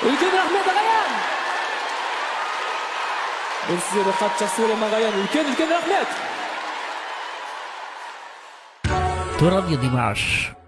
Үлкен рахмет ағайын! Мен сіздерді қатты жақсы көремін ағайын. Үлкен рахмет! تو راديو دمشق